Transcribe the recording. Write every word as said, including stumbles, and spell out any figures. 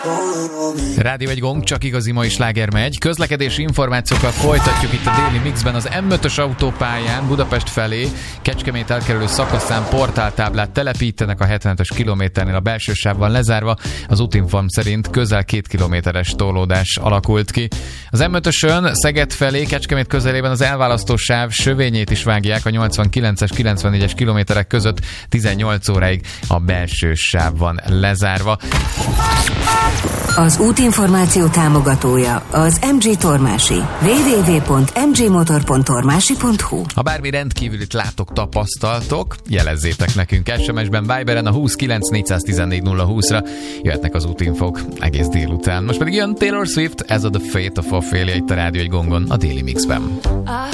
Rádió egy gong, csak igazi mai sláger megy. Közlekedési információkat folytatjuk itt a Daily Mixben. Az em ötös autópályán Budapest felé Kecskemét elkerülő szakaszán portáltáblát telepítenek, a hetvenes kilométernél a belső sáv van lezárva. Az útinform szerint közel két kilométeres torlódás alakult ki. Az em ötösön Szeged felé Kecskemét közelében az elválasztó sáv sövényét is vágják, a nyolcvankilences kilencvennégyes kilométerek között tizennyolc óráig a belső sáv van lezárva. Az útinformáció támogatója az em gé Tormási. double-u double-u double-u pont em gé motor pont tormási pont hu. Ha bármi rendkívülit látok, tapasztaltok, jelezzétek nekünk es em es-ben, Viberen a huszonkilenc négyszáztizennégy nulla húszra. Jöhetnek az útinfók egész délután. Most pedig jön Taylor Swift, ez a The Fate of Ophelia itt a Rádió egy gongon, a Daily Mixben.